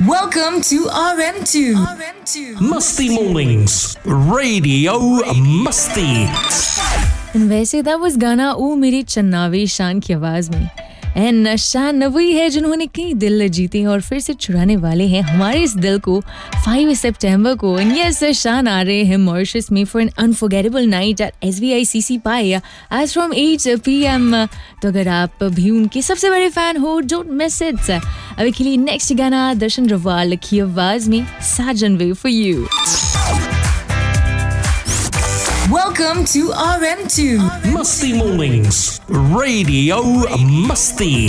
Welcome to RM2. Musty Mornings, Radio Musty. वैसे that was गाना ओ मेरी चन्नावी शान की आवाज में एंड शान वही है जिन्होंने कई दिल जीते हैं और फिर से चुराने वाले हैं हमारे इस दिल को 5 सितंबर को एंड यस शान आ रहे हैं मॉरिशस में for an unforgettable night eight SVICC pi as from 8 PM तो अगर आप भी उनके सबसे बड़े फैन हो डोंट मिस इट अभी के लिए नेक्स्ट गाना दर्शन रवाल की आवाज में साजन way for you Welcome to RM2. Musty Mornings, Radio Musty.